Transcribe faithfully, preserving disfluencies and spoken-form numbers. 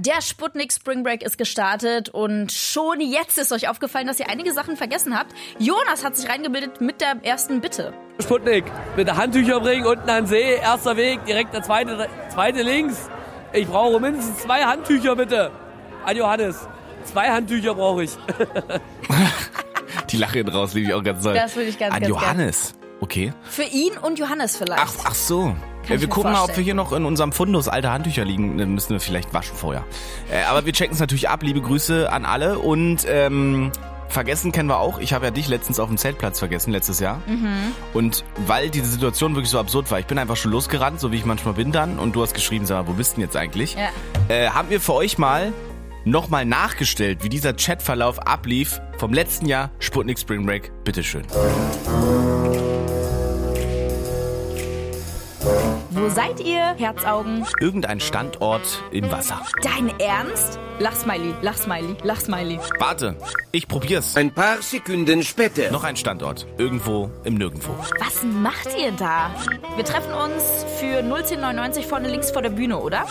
Der Sputnik Spring Break ist gestartet und schon jetzt ist euch aufgefallen, dass ihr einige Sachen vergessen habt. Jonas hat sich reingebildet mit der ersten Bitte. Sputnik, bitte Handtücher bringen, unten an den See, erster Weg, direkt der zweite, zweite links. Ich brauche mindestens zwei Handtücher, bitte. An Johannes, zwei Handtücher brauche ich. Die Lache hinten raus, liebe ich auch ganz doll. Das würde ich ganz, An ganz Johannes, okay. Für ihn und Johannes vielleicht. Ach, ach so. Ja, wir gucken mal, ob wir hier noch in unserem Fundus alte Handtücher liegen. Dann müssen wir vielleicht waschen vorher. Äh, aber wir checken es natürlich ab. Liebe Grüße an alle. Und ähm, vergessen kennen wir auch. Ich habe ja dich letztens auf dem Zeltplatz vergessen, letztes Jahr. Mhm. Und weil diese Situation wirklich so absurd war, ich bin einfach schon losgerannt, so wie ich manchmal bin dann. Und du hast geschrieben, sag mal, wo bist du denn jetzt eigentlich? Ja. Äh, haben wir für euch mal nochmal nachgestellt, wie dieser Chatverlauf ablief vom letzten Jahr Sputnik Spring Break. Bitteschön. Wo seid ihr, Herzaugen? Irgendein Standort im Wasser. Dein Ernst? Lachsmiley, Lachsmiley, Lachsmiley. Warte, ich probier's. Ein paar Sekunden später. Noch ein Standort. Irgendwo im Nirgendwo. Was macht ihr da? Wir treffen uns für null zehn neunundneunzig vorne links vor der Bühne, oder?